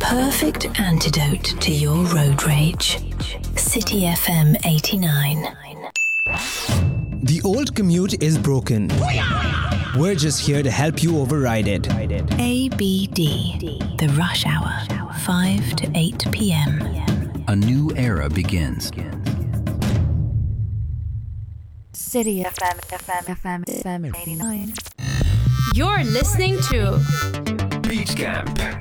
perfect antidote to your road rage. City FM 89. The old commute is broken. We're just here to help you override it. ABD, the rush hour, 5 to 8 p.m. A new era begins. City FM 89. You're listening to Beach Camp.